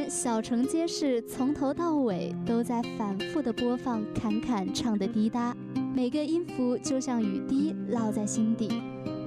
小城街市从头到尾都在反复地播放侃侃唱的滴答，每个音符就像雨滴落在心底。